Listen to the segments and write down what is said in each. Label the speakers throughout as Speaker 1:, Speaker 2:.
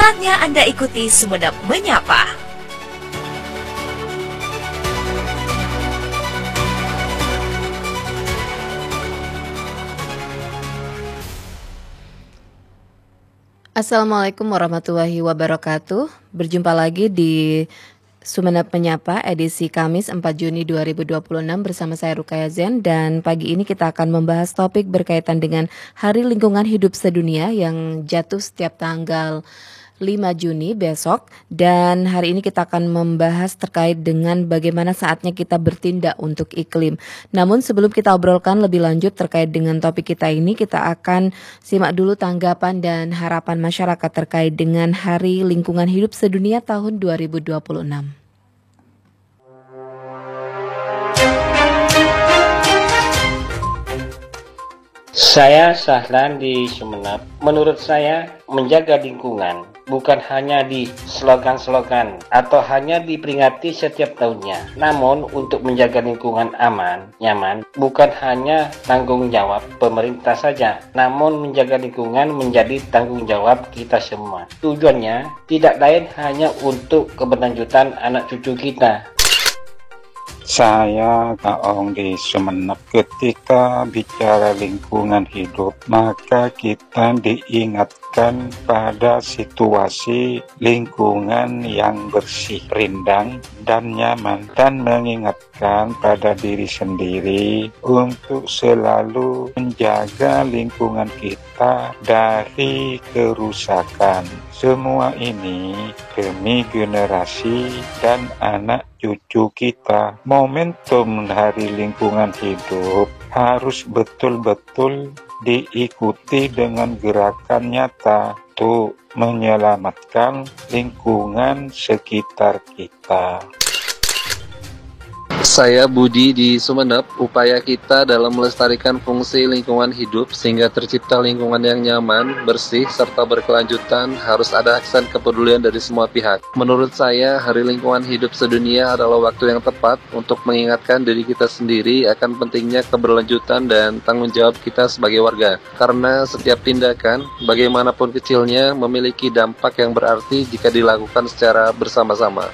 Speaker 1: Saatnya Anda ikuti Sumenep Menyapa.
Speaker 2: Assalamualaikum warahmatullahi wabarakatuh. Berjumpa lagi di Sumenep Menyapa edisi Kamis 4 Juni 2026 bersama saya Rukaya Zen, dan pagi ini kita akan membahas topik berkaitan dengan Hari Lingkungan Hidup Sedunia yang jatuh setiap tanggal 5 Juni besok, dan hari ini kita akan membahas terkait dengan bagaimana saatnya kita bertindak untuk iklim. Namun sebelum kita obrolkan lebih lanjut terkait dengan topik kita ini, kita akan simak dulu tanggapan dan harapan masyarakat terkait dengan Hari Lingkungan Hidup Sedunia tahun 2026.
Speaker 3: Saya Sahlan di Sumenep. Menurut saya, menjaga lingkungan bukan hanya di slogan-slogan atau hanya diperingati setiap tahunnya. Namun, untuk menjaga lingkungan aman, nyaman, bukan hanya tanggung jawab pemerintah saja. Namun, menjaga lingkungan menjadi tanggung jawab kita semua. Tujuannya tidak lain hanya untuk keberlanjutan anak cucu kita.
Speaker 4: Saya Kaong di Sumenep. Ketika bicara lingkungan hidup, maka kita diingatkan pada situasi lingkungan yang bersih, rindang, dan nyaman, dan mengingatkan pada diri sendiri untuk selalu menjaga lingkungan kita dari kerusakan. Semua ini demi generasi dan anak cucu kita. Momentum Hari Lingkungan Hidup harus betul-betul diikuti dengan gerakan nyata untuk menyelamatkan lingkungan sekitar kita.
Speaker 5: Saya Budi di Sumenep. Upaya kita dalam melestarikan fungsi lingkungan hidup sehingga tercipta lingkungan yang nyaman, bersih, serta berkelanjutan harus ada aksen kepedulian dari semua pihak. Menurut saya, Hari Lingkungan Hidup Sedunia adalah waktu yang tepat untuk mengingatkan diri kita sendiri akan pentingnya keberlanjutan dan tanggung jawab kita sebagai warga. Karena setiap tindakan, bagaimanapun kecilnya, memiliki dampak yang berarti jika dilakukan secara bersama-sama.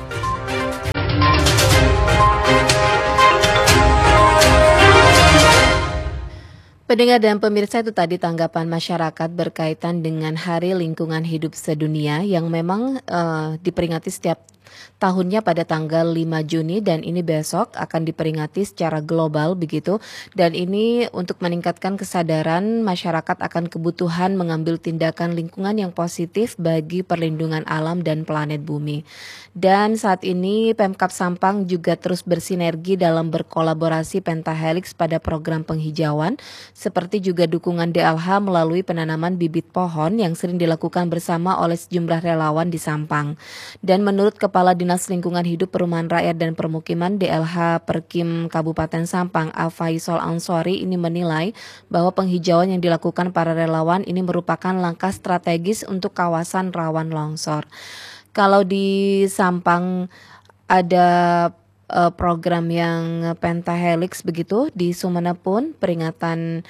Speaker 2: Pendengar dan pemirsa, itu tadi tanggapan masyarakat berkaitan dengan Hari Lingkungan Hidup Sedunia yang memang diperingati setiap tahunnya pada tanggal 5 Juni, dan ini besok akan diperingati secara global begitu, dan ini untuk meningkatkan kesadaran masyarakat akan kebutuhan mengambil tindakan lingkungan yang positif bagi perlindungan alam dan planet bumi. Dan saat ini Pemkab Sampang juga terus bersinergi dalam berkolaborasi Pentahelix pada program penghijauan, seperti juga dukungan DLH melalui penanaman bibit pohon yang sering dilakukan bersama oleh sejumlah relawan di Sampang. Dan menurut Kepala Dinas Lingkungan Hidup Perumahan Rakyat dan Permukiman DLH Perkim Kabupaten Sampang, Faisal Ansori, ini menilai bahwa penghijauan yang dilakukan para relawan ini merupakan langkah strategis untuk kawasan rawan longsor. Kalau di Sampang ada program yang Pentahelix begitu, di Sumenep pun peringatan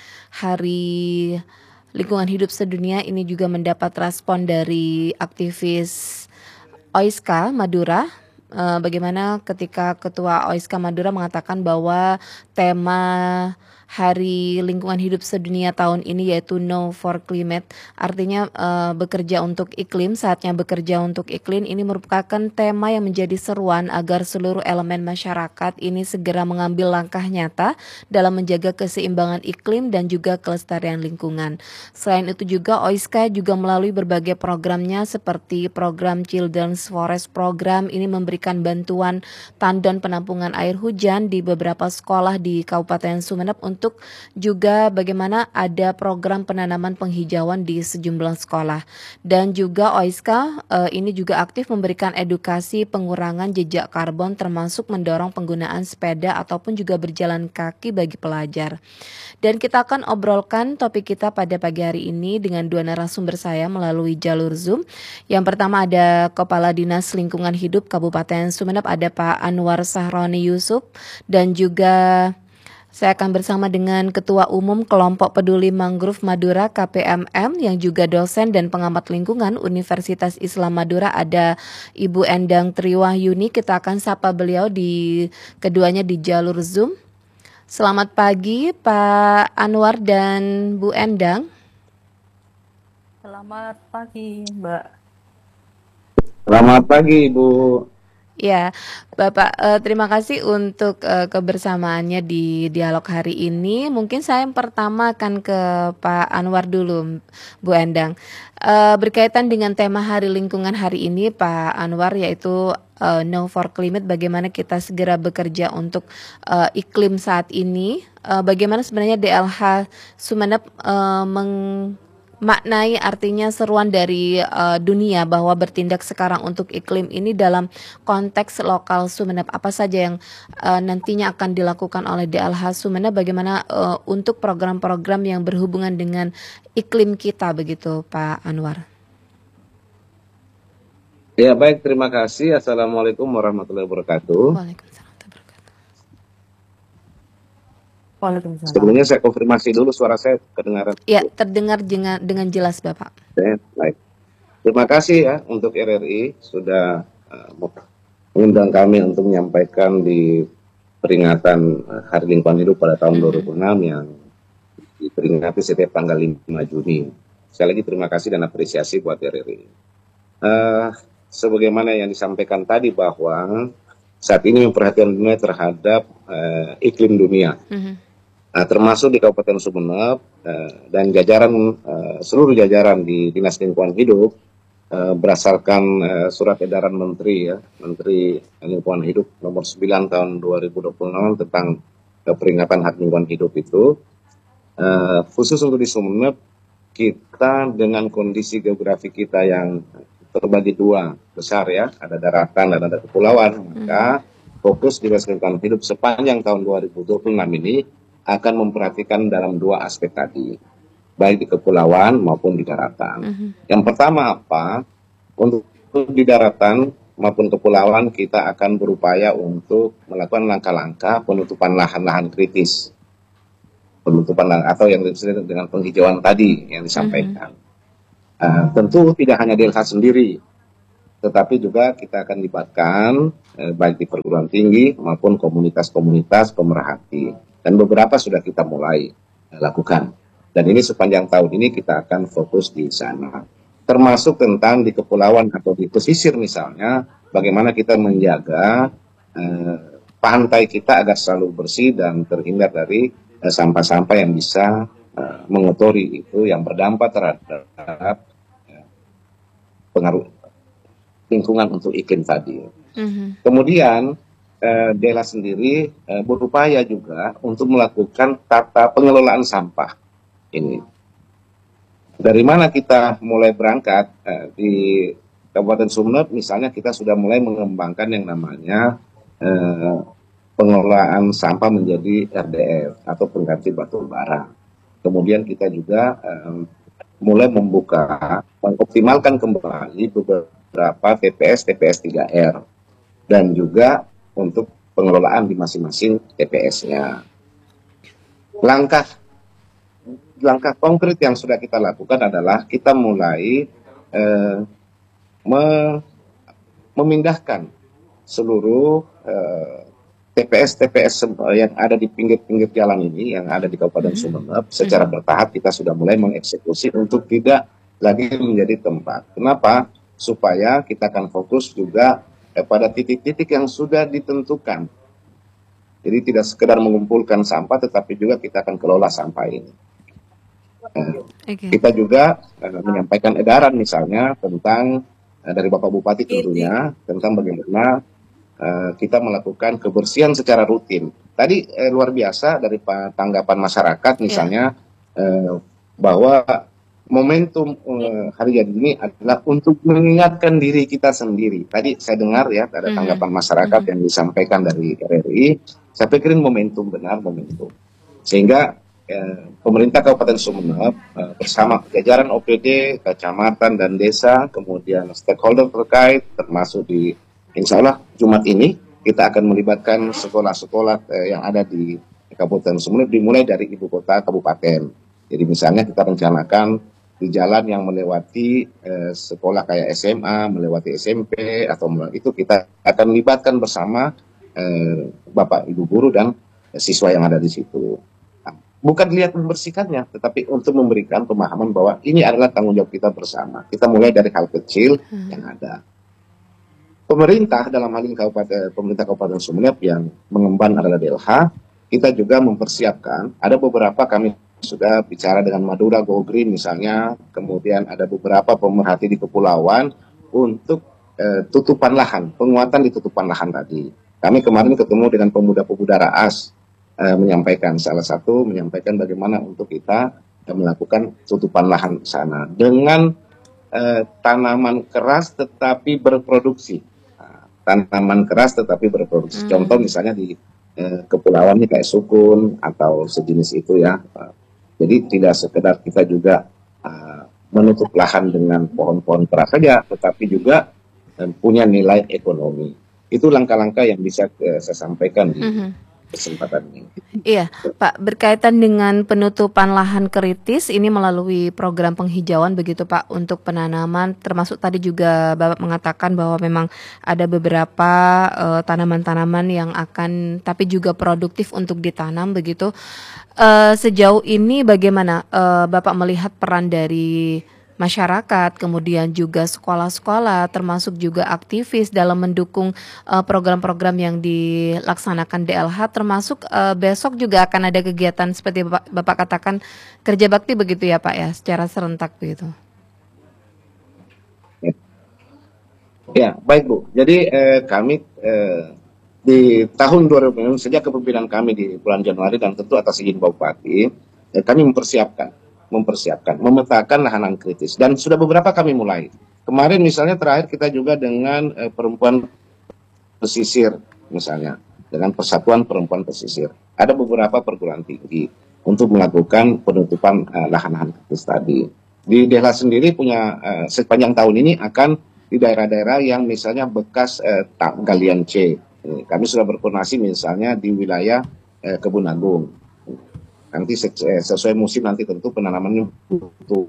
Speaker 2: Hari Lingkungan Hidup Sedunia ini juga mendapat respon dari aktivis OISKA Madura. Bagaimana ketika Ketua OISKA Madura mengatakan bahwa tema Hari Lingkungan Hidup Sedunia tahun ini yaitu No for Climate, artinya bekerja untuk iklim, saatnya bekerja untuk iklim. Ini merupakan tema yang menjadi seruan agar seluruh elemen masyarakat ini segera mengambil langkah nyata dalam menjaga keseimbangan iklim dan juga kelestarian lingkungan. Selain itu juga OISKA juga melalui berbagai programnya seperti program Children's Forest Program ini memberikan bantuan tandon penampungan air hujan di beberapa sekolah di Kabupaten Sumenep, untuk juga bagaimana ada program penanaman penghijauan di sejumlah sekolah. Dan juga OISKA ini juga aktif memberikan edukasi pengurangan jejak karbon, termasuk mendorong penggunaan sepeda ataupun juga berjalan kaki bagi pelajar. Dan kita akan obrolkan topik kita pada pagi hari ini dengan dua narasumber saya melalui jalur Zoom. Yang pertama ada Kepala Dinas Lingkungan Hidup Kabupaten Sumenep, ada Pak Anwar Sahroni Yusuf, dan juga Saya akan bersama dengan Ketua Umum Kelompok Peduli Mangrove Madura KPMM yang juga dosen dan pengamat lingkungan Universitas Islam Madura, ada Ibu Endang Triwahyuni. Kita akan sapa beliau keduanya di jalur Zoom. Selamat pagi Pak Anwar dan Bu Endang.
Speaker 6: Selamat pagi Mbak.
Speaker 7: Selamat pagi Ibu.
Speaker 2: Ya, Bapak, terima kasih untuk kebersamaannya di dialog hari ini. Mungkin saya yang pertama akan ke Pak Anwar dulu, Bu Endang. Berkaitan dengan tema Hari Lingkungan hari ini, Pak Anwar, yaitu No for Climate, bagaimana kita segera bekerja untuk iklim saat ini. Bagaimana sebenarnya DLH Sumeneb maknai artinya seruan dari dunia bahwa bertindak sekarang untuk iklim ini dalam konteks lokal Sumeneb. Apa saja yang nantinya akan dilakukan oleh DLH Sumeneb, bagaimana untuk program-program yang berhubungan dengan iklim kita, begitu Pak Anwar?
Speaker 7: Ya baik, terima kasih. Assalamualaikum warahmatullahi wabarakatuh.
Speaker 2: Waalaikumsalam.
Speaker 6: Waalaikumsalam.
Speaker 7: Sebelumnya saya konfirmasi dulu suara saya kedengaran.
Speaker 2: Ya, terdengar dengan jelas Bapak.
Speaker 7: Baik. Terima kasih ya untuk RRI sudah mengundang kami untuk menyampaikan di peringatan Hari Lingkungan Hidup pada tahun 2006 yang diperingati setiap tanggal 5 Juni. Sekali lagi terima kasih dan apresiasi buat RRI. Sebagaimana yang disampaikan tadi bahwa saat ini perhatian dunia terhadap iklim dunia. Termasuk di Kabupaten Sumeneb dan jajaran seluruh jajaran di Dinas Lingkungan Hidup berdasarkan surat edaran Menteri Lingkungan Hidup nomor 9 tahun 2026 tentang peringatan Hari Lingkungan Hidup itu, khusus untuk di Sumeneb kita dengan kondisi geografi kita yang terbagi dua besar ya, ada daratan dan ada kepulauan, maka fokus Dinas Lingkungan Hidup sepanjang tahun 2026 ini akan memperhatikan dalam dua aspek tadi, baik di kepulauan maupun di daratan. Yang pertama apa? Untuk di daratan maupun kepulauan kita akan berupaya untuk melakukan langkah-langkah penutupan lahan-lahan kritis, atau yang disebut dengan penghijauan tadi yang disampaikan. Tentu tidak hanya DLH sendiri, tetapi juga kita akan libatkan baik di perguruan tinggi maupun komunitas-komunitas pemerhati. Dan beberapa sudah kita mulai lakukan. Dan ini sepanjang tahun ini kita akan fokus di sana. Termasuk tentang di kepulauan atau di pesisir misalnya, bagaimana kita menjaga pantai kita agar selalu bersih dan terhindar dari sampah-sampah yang bisa mengotori itu, yang berdampak terhadap pengaruh lingkungan untuk iklim tadi. Kemudian DLH sendiri berupaya juga untuk melakukan tata pengelolaan sampah ini. Dari mana kita mulai berangkat di Kabupaten Sumeneb misalnya, kita sudah mulai mengembangkan yang namanya pengelolaan sampah menjadi RDF atau pengganti batu bara. Kemudian kita juga mulai mengoptimalkan kembali beberapa TPS 3R dan juga untuk pengelolaan di masing-masing TPS-nya. Langkah konkret yang sudah kita lakukan adalah kita mulai memindahkan seluruh TPS yang ada di pinggir-pinggir jalan ini, yang ada di Kabupaten Sumeneb, secara bertahap kita sudah mulai mengeksekusi untuk tidak lagi menjadi tempat. Kenapa? Supaya kita akan fokus juga pada titik-titik yang sudah ditentukan. Jadi tidak sekedar mengumpulkan sampah, tetapi juga kita akan kelola sampah ini. Kita juga menyampaikan edaran misalnya tentang dari Bapak Bupati tentunya, tentang bagaimana kita melakukan kebersihan secara rutin. Tadi luar biasa dari tanggapan masyarakat misalnya, bahwa momentum hari jadi ini adalah untuk mengingatkan diri kita sendiri. Tadi saya dengar ya ada tanggapan masyarakat yang disampaikan dari RRI. Saya pikirin momentum, benar momentum. Sehingga pemerintah Kabupaten Sumeneb bersama jajaran OPD, kecamatan dan desa, kemudian stakeholder terkait, termasuk insya Allah Jumat ini kita akan melibatkan sekolah-sekolah yang ada di Kabupaten Sumeneb dimulai dari ibu kota kabupaten. Jadi misalnya kita rencanakan di jalan yang melewati sekolah kayak SMA, melewati SMP, atau itu kita akan libatkan bersama Bapak Ibu guru dan siswa yang ada di situ. Nah, bukan lihat membersihkannya, tetapi untuk memberikan pemahaman bahwa ini adalah tanggung jawab kita bersama. Kita mulai dari hal kecil yang ada. Pemerintah dalam hal ini pemerintah Kabupaten Sumeneb yang mengemban adalah DLH, kita juga mempersiapkan, ada beberapa kami sudah bicara dengan Madura Go Green misalnya, kemudian ada beberapa pemerhati di kepulauan untuk tutupan lahan, penguatan di tutupan lahan tadi. Kami kemarin ketemu dengan pemuda-pemuda Raas, menyampaikan bagaimana untuk kita melakukan tutupan lahan di sana dengan tanaman keras tetapi berproduksi. Tanaman keras tetapi berproduksi. Contoh misalnya di kepulauan ini kayak sukun atau sejenis itu ya. Jadi tidak sekedar kita juga menutup lahan dengan pohon-pohon keras saja, tetapi juga punya nilai ekonomi. Itu langkah-langkah yang bisa saya sampaikan di kesempatan ini.
Speaker 2: Iya, Pak, berkaitan dengan penutupan lahan kritis ini melalui program penghijauan begitu Pak untuk penanaman, termasuk tadi juga Bapak mengatakan bahwa memang ada beberapa tanaman-tanaman yang akan tapi juga produktif untuk ditanam begitu. Sejauh ini bagaimana Bapak melihat peran dari masyarakat, kemudian juga sekolah-sekolah, termasuk juga aktivis dalam mendukung program-program yang dilaksanakan DLH, termasuk besok juga akan ada kegiatan seperti Bapak katakan kerja bakti begitu ya Pak ya, secara serentak begitu.
Speaker 7: Ya, baik Bu. Jadi kami di tahun 2000 sejak kepemimpinan kami di bulan Januari dan tentu atas izin Bupati, kami memetakan lahan kritis dan sudah beberapa kami mulai. Kemarin misalnya terakhir kita juga dengan perempuan pesisir misalnya, dengan Persatuan Perempuan Pesisir. Ada beberapa perguruan tinggi untuk melakukan penutupan lahan-lahan kritis tadi. Di Dela sendiri punya sepanjang tahun ini akan di daerah-daerah yang misalnya bekas galian C. Kami sudah berkoordinasi misalnya di wilayah Kebun Agung. Nanti sesuai musim nanti tentu penanamannya butuh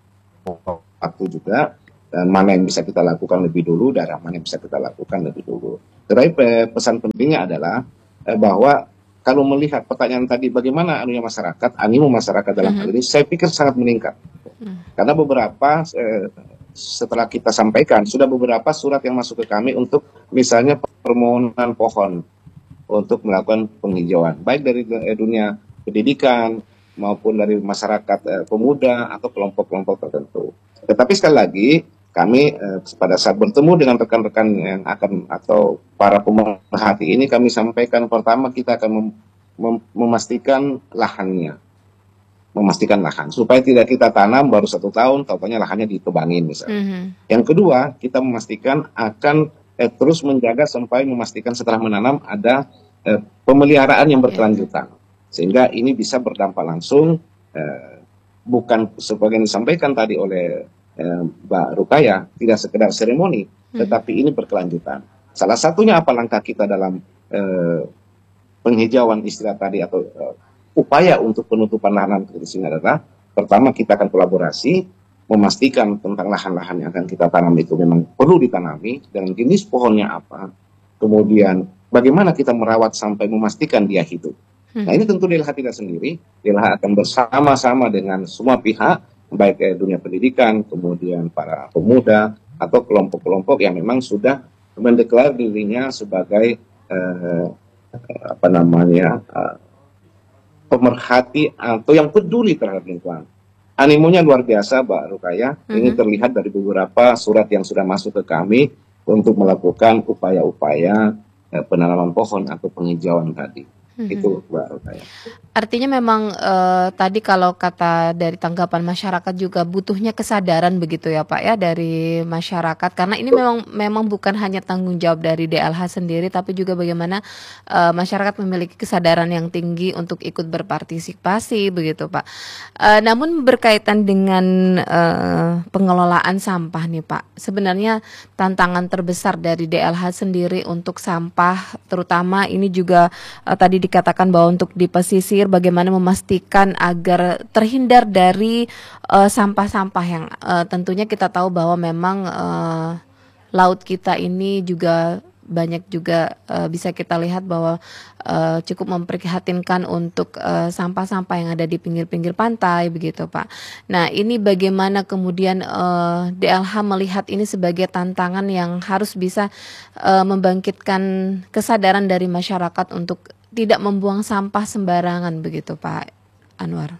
Speaker 7: waktu juga, dan mana yang bisa kita lakukan lebih dulu, daerah mana yang bisa kita lakukan lebih dulu. Tetapi pesan pentingnya adalah bahwa kalau melihat pertanyaan tadi bagaimana animo masyarakat dalam hal ini, saya pikir sangat meningkat. Karena beberapa setelah kita sampaikan sudah beberapa surat yang masuk ke kami untuk misalnya permohonan pohon untuk melakukan penghijauan, baik dari dunia pendidikan maupun dari masyarakat pemuda atau kelompok-kelompok tertentu. Tetapi sekali lagi kami pada saat bertemu dengan rekan-rekan yang akan atau para pemerhati ini, kami sampaikan pertama kita akan memastikan lahannya, memastikan lahan supaya tidak kita tanam baru 1 tahun tahu-tahunya lahannya ditebangin misalnya. Yang kedua, kita memastikan akan terus menjaga sampai memastikan setelah menanam ada pemeliharaan yang berkelanjutan. Sehingga ini bisa berdampak langsung, bukan seperti yang disampaikan tadi oleh Mbak Rukaya, tidak sekedar seremoni, tetapi ini berkelanjutan. Salah satunya apa langkah kita dalam penghijauan istilah tadi atau upaya untuk penutupan lahan kritis ini adalah, pertama kita akan kolaborasi, memastikan tentang lahan-lahan yang akan kita tanam itu memang perlu ditanami, dan jenis pohonnya apa, kemudian bagaimana kita merawat sampai memastikan dia hidup. Nah ini tentu DLH tidak sendiri, DLH akan bersama-sama dengan semua pihak, baik dunia pendidikan, kemudian para pemuda, atau kelompok-kelompok yang memang sudah mendeklar dirinya sebagai pemerhati atau yang peduli terhadap lingkungan. Animonya luar biasa Mbak Rukaya, ini terlihat dari beberapa surat yang sudah masuk ke kami untuk melakukan upaya-upaya penanaman pohon atau penghijauan tadi. Itu Mbak Rukaya.
Speaker 2: Artinya memang tadi kalau kata dari tanggapan masyarakat juga butuhnya kesadaran begitu ya Pak ya dari masyarakat, karena ini memang bukan hanya tanggung jawab dari DLH sendiri, tapi juga bagaimana masyarakat memiliki kesadaran yang tinggi untuk ikut berpartisipasi begitu Pak. Namun berkaitan dengan pengelolaan sampah nih Pak, sebenarnya tantangan terbesar dari DLH sendiri untuk sampah, terutama ini juga tadi tadi dikatakan bahwa untuk di pesisir bagaimana memastikan agar terhindar dari sampah-sampah yang tentunya kita tahu bahwa memang laut kita ini juga banyak juga bisa kita lihat bahwa cukup memprihatinkan untuk sampah-sampah yang ada di pinggir-pinggir pantai begitu Pak. Nah ini bagaimana kemudian DLH melihat ini sebagai tantangan yang harus bisa membangkitkan kesadaran dari masyarakat untuk tidak membuang sampah sembarangan begitu Pak Anwar.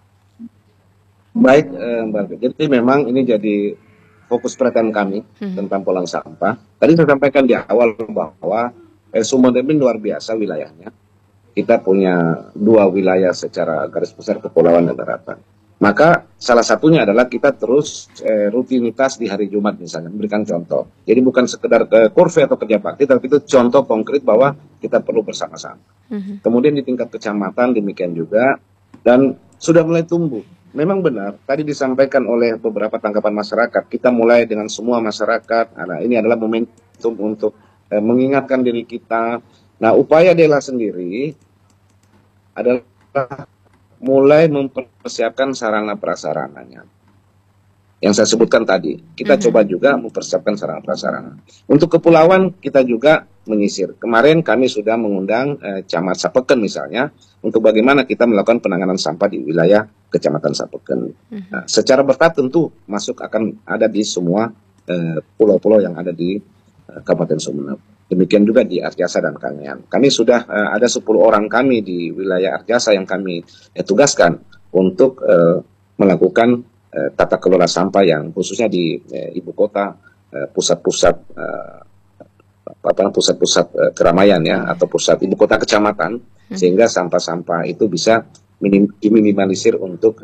Speaker 7: Baik, Mbak. Jadi memang ini jadi fokus perhatian kami tentang polang sampah. Tadi saya sampaikan di awal bahwa Sumeneb ini luar biasa wilayahnya. Kita punya 2 wilayah secara garis besar kepulauan dan daratan. Maka salah satunya adalah kita terus rutinitas di hari Jumat misalnya, memberikan contoh. Jadi bukan sekedar ke kurve atau kerja bakti, tapi itu contoh konkret bahwa kita perlu bersama-sama. Kemudian di tingkat kecamatan demikian juga, dan sudah mulai tumbuh. Memang benar, tadi disampaikan oleh beberapa tanggapan masyarakat, kita mulai dengan semua masyarakat, nah, ini adalah momentum untuk mengingatkan diri kita. Nah, upaya DELA sendiri adalah mulai mempersiapkan sarana prasarananya. Yang saya sebutkan tadi, kita coba juga mempersiapkan sarana prasarana. Untuk kepulauan kita juga menyisir. Kemarin kami sudah mengundang Camat Sapeken misalnya, untuk bagaimana kita melakukan penanganan sampah di wilayah Kecamatan Sapeken. Nah, secara bertahap tentu masuk akan ada di semua pulau-pulau yang ada di Kabupaten Sumeneb. Demikian juga di Arjasa dan Kangean. Kami sudah ada 10 orang kami di wilayah Arjasa yang kami tugaskan untuk melakukan tata kelola sampah yang khususnya di ibu kota, pusat-pusat pusat-pusat keramaian ya, atau pusat ibu kota kecamatan, sehingga sampah-sampah itu bisa diminimalisir untuk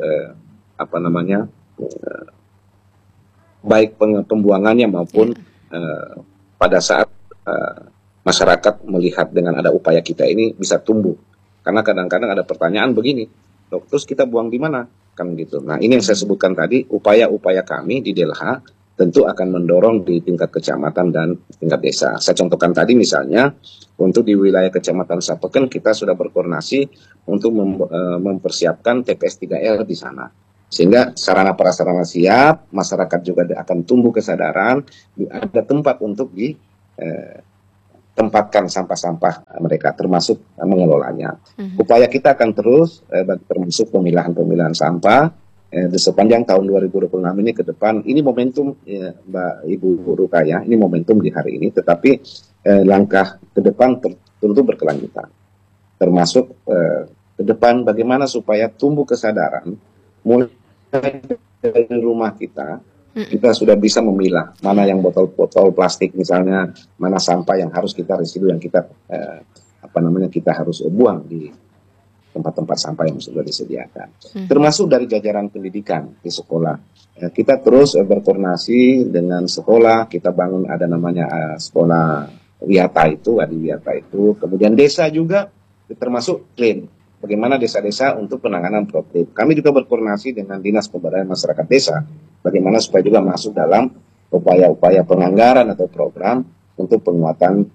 Speaker 7: baik pembuangannya maupun pada saat masyarakat melihat dengan ada upaya kita ini bisa tumbuh. Karena kadang-kadang ada pertanyaan begini, terus kita buang di mana? Kan gitu. Nah, ini yang saya sebutkan tadi, upaya-upaya kami di DLH tentu akan mendorong di tingkat kecamatan dan tingkat desa. Saya contohkan tadi misalnya, untuk di wilayah Kecamatan Sapeken kita sudah berkoordinasi untuk mempersiapkan TPS 3R di sana. Sehingga sarana prasarana siap, masyarakat juga akan tumbuh kesadaran, ada tempat untuk tempatkan sampah-sampah mereka, termasuk mengelolanya. Upaya kita akan terus, termasuk pemilahan-pemilahan sampah di sepanjang tahun 2026 ini ke depan. Ini momentum, Mbak Ibu Rukaya, ini momentum di hari ini, tetapi langkah ke depan tentu berkelanjutan. Termasuk ke depan bagaimana supaya tumbuh kesadaran, mulai dari rumah kita sudah bisa memilah mana yang botol-botol plastik misalnya, mana sampah yang harus kita residu yang kita kita harus buang di tempat-tempat sampah yang sudah disediakan. Termasuk dari jajaran pendidikan di sekolah. Kita terus berkoordinasi dengan sekolah, kita bangun ada namanya sekolah Wiyata itu, Adi Wiyata itu, kemudian desa juga termasuk klaim. Bagaimana desa-desa untuk penanganan problem. Kami juga berkoordinasi dengan Dinas Pemberdayaan Masyarakat Desa, bagaimana supaya juga masuk dalam upaya-upaya penganggaran atau program untuk penguatan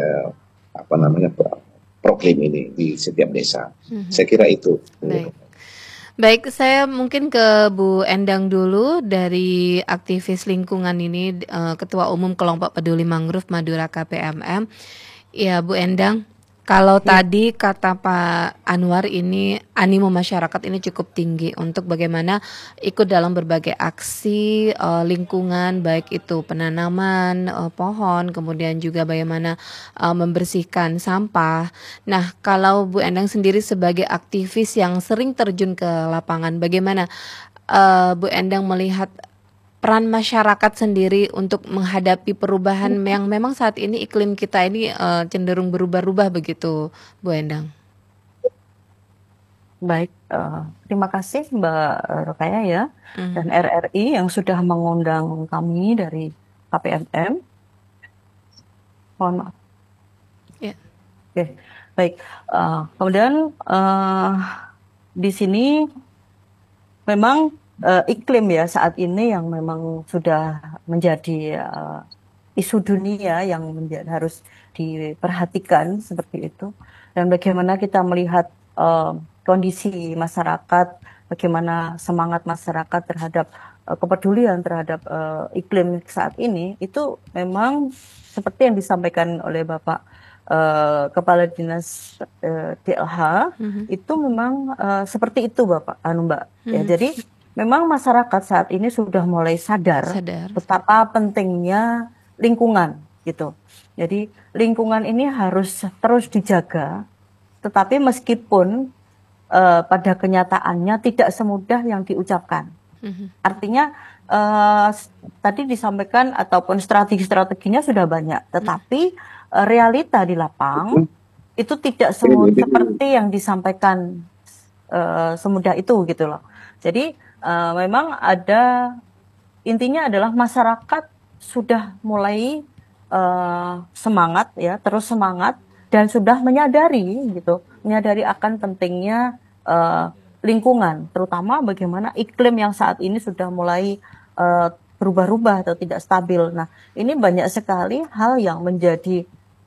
Speaker 7: proklaim ini di setiap desa. Saya kira itu.
Speaker 2: Baik, saya mungkin ke Bu Endang dulu dari aktivis lingkungan ini, Ketua Umum Kelompok Peduli Mangrove Madura KPMM. Ya, Bu Endang. Kalau tadi kata Pak Anwar ini animo masyarakat ini cukup tinggi untuk bagaimana ikut dalam berbagai aksi lingkungan, baik itu penanaman pohon, kemudian juga bagaimana membersihkan sampah. Nah, kalau Bu Endang sendiri sebagai aktivis yang sering terjun ke lapangan, bagaimana Bu Endang melihat peran masyarakat sendiri untuk menghadapi perubahan yang memang saat ini iklim kita ini cenderung berubah-ubah begitu, Bu Endang?
Speaker 6: Baik, terima kasih Mbak Rukaya ya, dan RRI yang sudah mengundang kami dari KPMM. Mohon maaf.
Speaker 2: Ya.
Speaker 6: Oke, baik. Kemudian di sini memang iklim ya saat ini yang memang sudah menjadi isu dunia yang harus diperhatikan seperti itu. Dan bagaimana kita melihat kondisi masyarakat, bagaimana semangat masyarakat terhadap kepedulian terhadap iklim saat ini, itu memang seperti yang disampaikan oleh Bapak Kepala Dinas DLH, itu memang seperti itu Bapak, Mbak. Ya, jadi memang masyarakat saat ini sudah mulai sadar betapa pentingnya lingkungan gitu. Jadi lingkungan ini harus terus dijaga, tetapi meskipun pada kenyataannya tidak semudah yang diucapkan. Artinya tadi disampaikan ataupun strategi-strateginya sudah banyak, tetapi realita di lapang itu tidak seperti yang disampaikan semudah itu gitu loh. Jadi memang intinya adalah masyarakat sudah mulai semangat ya, terus semangat dan sudah menyadari akan pentingnya lingkungan, terutama bagaimana iklim yang saat ini sudah mulai berubah-ubah atau tidak stabil. Nah, ini banyak sekali hal yang menjadi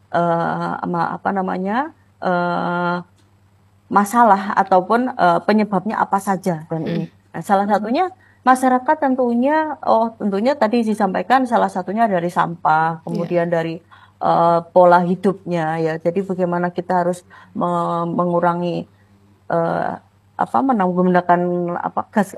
Speaker 6: masalah ataupun penyebabnya apa saja dan ini. Nah, salah satunya masyarakat tentunya tadi disampaikan salah satunya dari sampah, kemudian dari pola hidupnya ya. Jadi bagaimana kita harus mengurangi menggunakan gas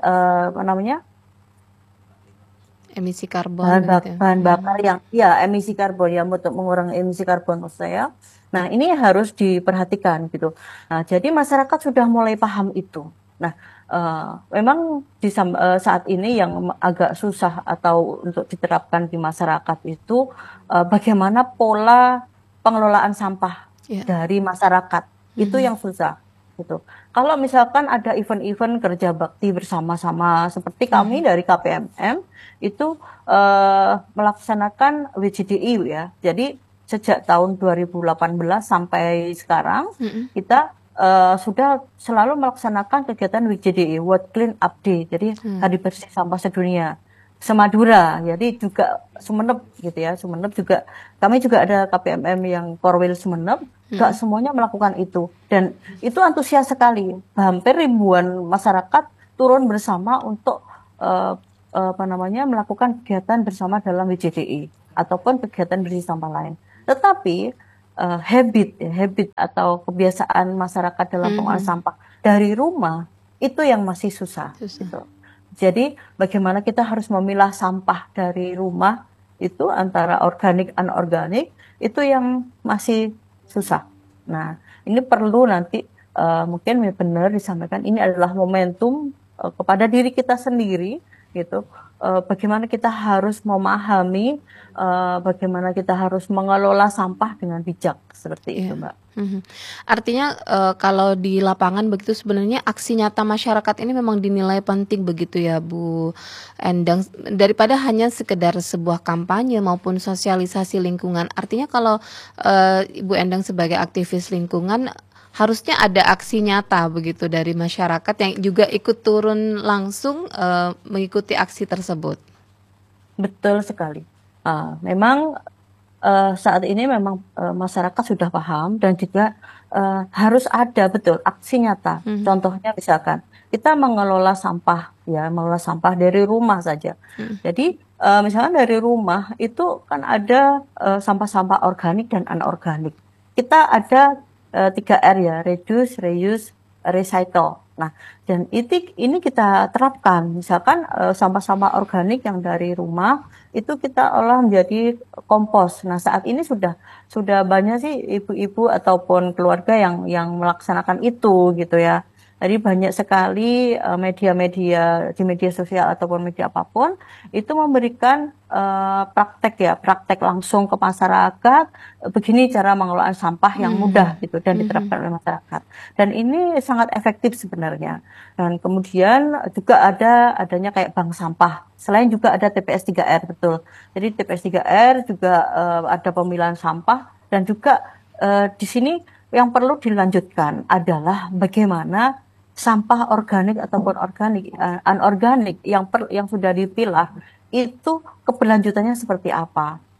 Speaker 2: emisi karbon
Speaker 6: bahan bakar yang emisi karbon ya, untuk mengurangi emisi karbon maksud saya. Nah, ini harus diperhatikan gitu. Nah, jadi masyarakat sudah mulai paham itu. Nah, memang saat ini yang agak susah atau untuk diterapkan di masyarakat itu bagaimana pola pengelolaan sampah dari masyarakat. Itu yang susah gitu. Kalau misalkan ada event-event kerja bakti bersama-sama seperti kami dari KPMM itu melaksanakan WJDI ya. Jadi sejak tahun 2018 sampai sekarang kita sudah selalu melaksanakan kegiatan WJDI, World Clean Up Day, jadi Hari Bersih Sampah Sedunia, Semadura, jadi juga Sumeneb gitu ya. Sumeneb juga, kami juga ada KPMM yang Korwil Sumeneb, gak semuanya melakukan itu, dan itu antusias sekali. Hampir ribuan masyarakat turun bersama untuk melakukan kegiatan bersama dalam WJDI ataupun kegiatan bersih sampah lain. Tetapi habit atau kebiasaan masyarakat dalam pengolahan sampah dari rumah itu yang masih susah. Gitu. Jadi bagaimana kita harus memilah sampah dari rumah itu antara organik anorganik itu yang masih susah. Nah, ini perlu nanti mungkin benar disampaikan, ini adalah momentum kepada diri kita sendiri gitu. Bagaimana kita harus memahami bagaimana kita harus mengelola sampah dengan bijak seperti itu, Mbak.
Speaker 2: Artinya kalau di lapangan begitu sebenarnya aksi nyata masyarakat ini memang dinilai penting begitu ya Bu Endang, daripada hanya sekedar sebuah kampanye maupun sosialisasi lingkungan. Artinya kalau Ibu Endang sebagai aktivis lingkungan harusnya ada aksi nyata begitu dari masyarakat yang juga ikut turun langsung mengikuti aksi tersebut.
Speaker 6: Betul sekali. Memang saat ini memang masyarakat sudah paham dan juga harus ada aksi nyata. Contohnya misalkan kita mengelola sampah dari rumah saja. Jadi misalkan dari rumah itu kan ada sampah-sampah organik dan anorganik. Kita ada 3R ya, reduce, reuse, recycle. Nah, dan ini kita terapkan. Misalkan sampah-sampah organik yang dari rumah itu kita olah menjadi kompos. Nah, saat ini sudah banyak sih ibu-ibu ataupun keluarga yang melaksanakan itu gitu ya. Jadi banyak sekali media-media di media sosial ataupun media apapun itu memberikan praktek langsung ke masyarakat. Begini cara mengelola sampah yang mudah gitu dan diterapkan oleh masyarakat. Dan ini sangat efektif sebenarnya. Dan kemudian juga adanya kayak bank sampah. Selain juga ada TPS 3R betul. Jadi TPS 3R juga ada pemilahan sampah dan juga di sini yang perlu dilanjutkan adalah bagaimana sampah organik ataupun anorganik yang sudah dipilah itu keberlanjutannya seperti apa.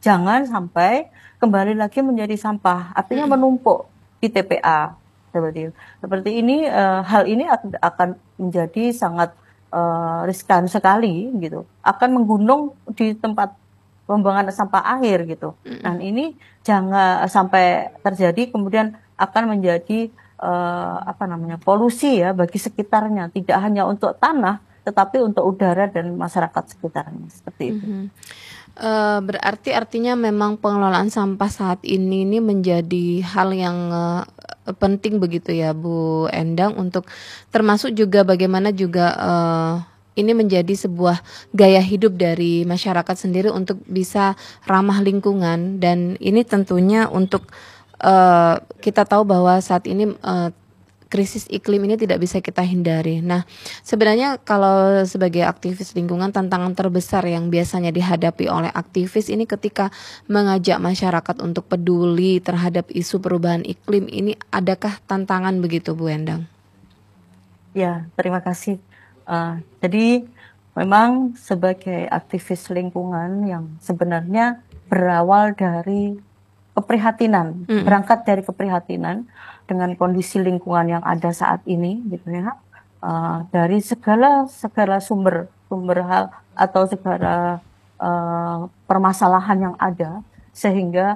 Speaker 6: jangan sampai kembali lagi menjadi sampah, artinya menumpuk di TPA seperti ini. Hal ini akan menjadi sangat riskan sekali gitu, akan menggunung di tempat pembuangan sampah akhir gitu. Nah ini jangan sampai terjadi, kemudian akan menjadi polusi ya bagi sekitarnya, tidak hanya untuk tanah tetapi untuk udara dan masyarakat sekitarnya, seperti itu.
Speaker 2: Berarti artinya memang pengelolaan sampah saat ini menjadi hal yang penting begitu ya Bu Endang, untuk termasuk juga bagaimana juga ini menjadi sebuah gaya hidup dari masyarakat sendiri untuk bisa ramah lingkungan, dan ini tentunya untuk kita tahu bahwa saat ini krisis iklim ini tidak bisa kita hindari. Nah, sebenarnya kalau sebagai aktivis lingkungan, tantangan terbesar yang biasanya dihadapi oleh aktivis ini ketika mengajak masyarakat untuk peduli terhadap isu perubahan iklim ini, adakah tantangan begitu Bu Endang?
Speaker 6: Ya, terima kasih. Jadi memang sebagai aktivis lingkungan yang sebenarnya berawal dari keprihatinan, berangkat dari keprihatinan dengan kondisi lingkungan yang ada saat ini, gitu ya, dari segala sumber hal atau segala permasalahan yang ada, sehingga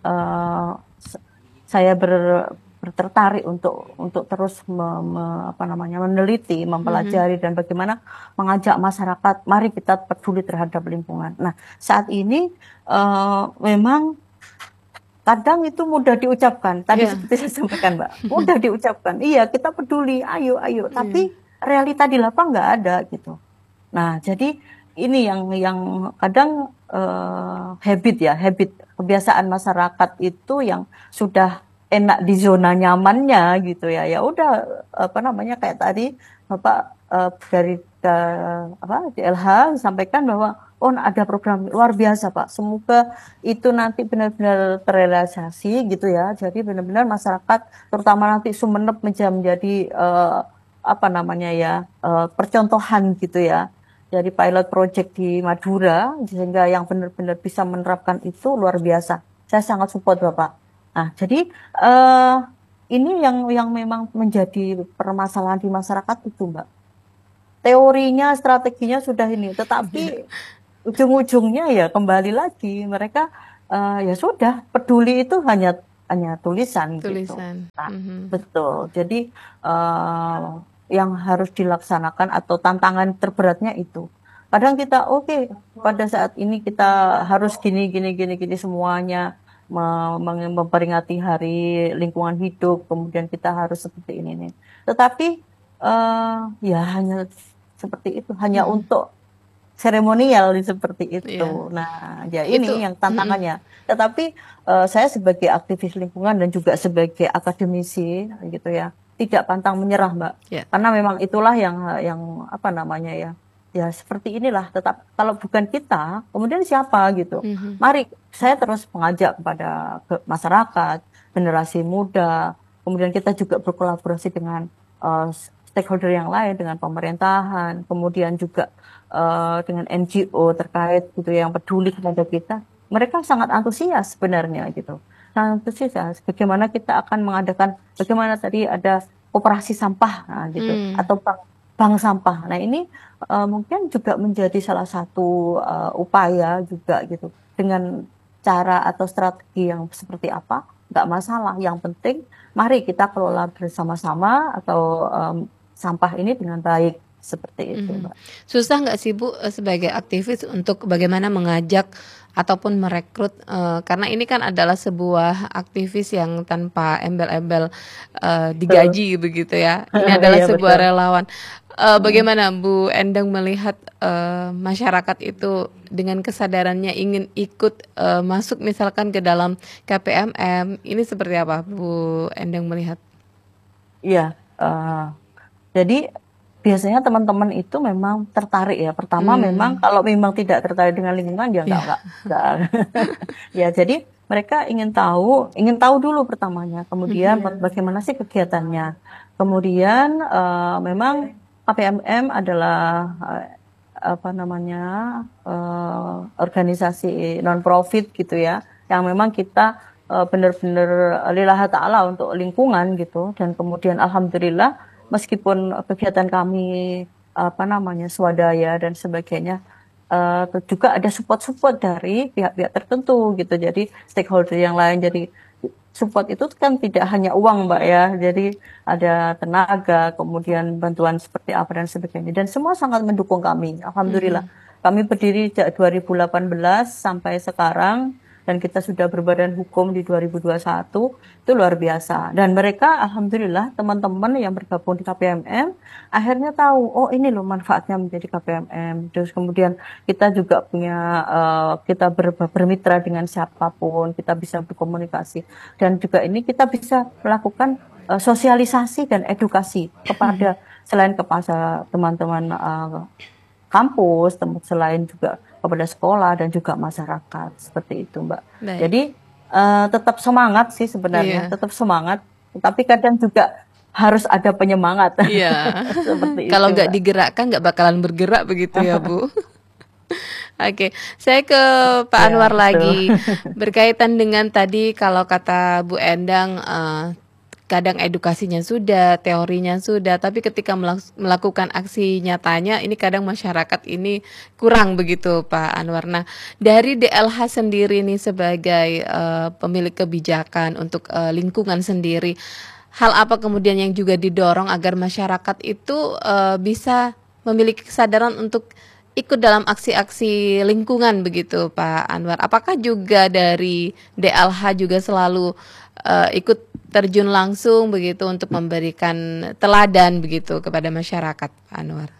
Speaker 6: saya tertarik untuk terus meneliti, mempelajari dan bagaimana mengajak masyarakat, mari kita peduli terhadap lingkungan. Nah, saat ini memang kadang itu mudah diucapkan, tadi seperti saya sampaikan Mbak, mudah diucapkan, iya kita peduli, ayo, tapi realita di lapang nggak ada gitu. Nah, jadi ini yang kadang habit kebiasaan masyarakat itu yang sudah enak di zona nyamannya gitu ya, ya udah kayak tadi Bapak dari DLH sampaikan bahwa ada program luar biasa Pak, semoga itu nanti benar-benar terrealisasi gitu ya. Jadi benar-benar masyarakat, terutama nanti Sumeneb menjadi percontohan gitu ya. Jadi pilot project di Madura, sehingga yang benar-benar bisa menerapkan itu luar biasa. Saya sangat support Bapak. Nah, jadi ini yang memang menjadi permasalahan di masyarakat itu Mbak. Teorinya, strateginya sudah ini, tetapi ujung-ujungnya ya kembali lagi mereka ya sudah, peduli itu hanya tulisan. Gitu. Nah, betul. Jadi yang harus dilaksanakan atau tantangan terberatnya itu. Kadang kita pada saat ini kita harus gini semuanya, memperingati Hari Lingkungan Hidup, kemudian kita harus seperti ini. Tetapi ya hanya seperti itu, hanya untuk seremonial seperti itu. Nah, ya ini yang tantangannya. Tetapi saya sebagai aktivis lingkungan dan juga sebagai akademisi gitu ya, tidak pantang menyerah Mbak. Karena memang itulah yang ya seperti inilah. Tetap kalau bukan kita, kemudian siapa gitu. Mari saya terus mengajak kepada masyarakat, generasi muda, kemudian kita juga berkolaborasi dengan stakeholder yang lain, dengan pemerintahan, kemudian juga dengan NGO terkait gitu yang peduli kepada kita. Mereka sangat antusias sebenarnya gitu. Sangat antusias bagaimana kita akan mengadakan, bagaimana tadi ada operasi sampah gitu, atau bank sampah. Nah, ini mungkin juga menjadi salah satu upaya juga gitu. Dengan cara atau strategi yang seperti apa, nggak masalah. Yang penting mari kita kelola bersama-sama atau sampah ini dengan baik, seperti itu Mbak.
Speaker 2: Susah nggak sih Bu sebagai aktivis untuk bagaimana mengajak ataupun merekrut, karena ini kan adalah sebuah aktivis yang tanpa embel-embel digaji begitu ya. Ini adalah sebuah relawan. Bagaimana Bu Endang melihat masyarakat itu dengan kesadarannya ingin ikut masuk misalkan ke dalam KPMM, ini seperti apa Bu Endang melihat?
Speaker 6: Iya, jadi biasanya teman-teman itu memang tertarik ya. Pertama memang kalau memang tidak tertarik dengan lingkungan ya enggak. Ya, jadi mereka ingin tahu dulu pertamanya. Kemudian bagaimana sih kegiatannya. Kemudian memang KPMM adalah organisasi non profit gitu ya, yang memang kita benar-benar lillahi ta'ala untuk lingkungan gitu. Dan kemudian alhamdulillah meskipun kegiatan kami swadaya dan sebagainya, juga ada support dari pihak-pihak tertentu gitu. Jadi stakeholder yang lain, jadi support itu kan tidak hanya uang Mbak ya, jadi ada tenaga, kemudian bantuan seperti apa dan sebagainya. Dan semua sangat mendukung kami, alhamdulillah. Kami berdiri sejak 2018 sampai sekarang, dan kita sudah berbadan hukum di 2021, itu luar biasa. Dan mereka, alhamdulillah, teman-teman yang bergabung di KPMM, akhirnya tahu, oh ini loh manfaatnya menjadi KPMM. Terus kemudian kita juga punya, kita bermitra dengan siapapun, kita bisa berkomunikasi. Dan juga ini kita bisa melakukan sosialisasi dan edukasi kepada, selain kepada teman-teman kampus, selain juga kepada sekolah dan juga masyarakat, seperti itu Mbak.
Speaker 2: Baik.
Speaker 6: Jadi tetap semangat sih sebenarnya, tetap semangat, tapi kadang juga harus ada penyemangat.
Speaker 2: Iya.
Speaker 6: Seperti itu,
Speaker 2: Kalau nggak
Speaker 6: Mbak.
Speaker 2: digerakkan nggak bakalan bergerak begitu ya Bu. Oke, saya ke Pak Anwar
Speaker 6: betul.
Speaker 2: lagi. Berkaitan dengan tadi kalau kata Bu Endang, kadang edukasinya sudah, teorinya sudah, tapi ketika melakukan aksi nyatanya, ini kadang masyarakat ini kurang begitu Pak Anwar. Nah, dari DLH sendiri nih sebagai pemilik kebijakan untuk lingkungan sendiri, hal apa kemudian yang juga didorong agar masyarakat itu bisa memiliki kesadaran untuk ikut dalam aksi-aksi lingkungan begitu Pak Anwar? Apakah juga dari DLH juga selalu ikut terjun langsung begitu untuk memberikan teladan begitu kepada masyarakat, Pak Anwar?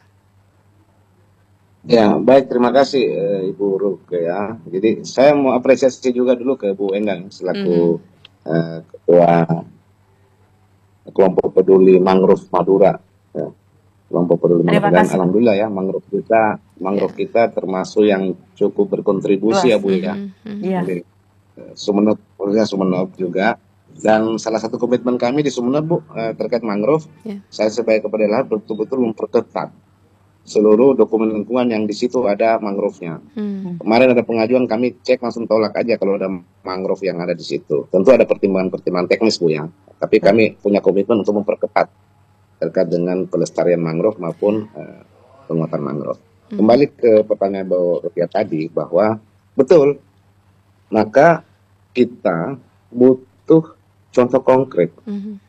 Speaker 7: Ya, baik, terima kasih Ibu Ruke ya. Jadi saya mau apresiasi juga dulu ke Bu Endang selaku ketua kelompok peduli mangrove Madura. Ya. Kelompok peduli
Speaker 6: Terima
Speaker 7: mangrove, dan
Speaker 6: kasih.
Speaker 7: alhamdulillah ya mangrove kita termasuk yang cukup berkontribusi ya Bu ya.
Speaker 6: Iya.
Speaker 7: Jadi Sumeneb, khususnya Sumeneb juga. Dan salah satu komitmen kami di Sumeneb Bu terkait mangrove, saya sebagai kepala daerah betul-betul memperketat seluruh dokumen lingkungan yang di situ ada mangrove-nya. Kemarin ada pengajuan, kami cek langsung tolak aja kalau ada mangrove yang ada di situ. Tentu ada pertimbangan-pertimbangan teknis Bu ya, tapi kami punya komitmen untuk memperketat terkait dengan pelestarian mangrove maupun penguatan mangrove. Kembali ke pertanyaan Bu Rukia tadi, bahwa betul, maka kita butuh contoh konkret